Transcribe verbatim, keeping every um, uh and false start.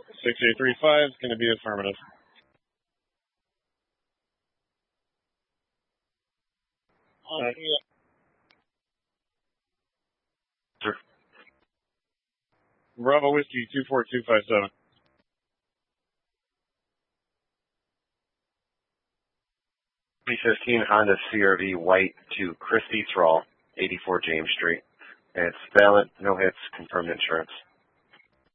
six eight three five is going to be affirmative. Uh, yeah. Sir. Bravo Whiskey two four two five seven. three fifteen Honda C R V white to Christy Thrall, eighty-four James Street. And it's valid, no hits, confirmed insurance.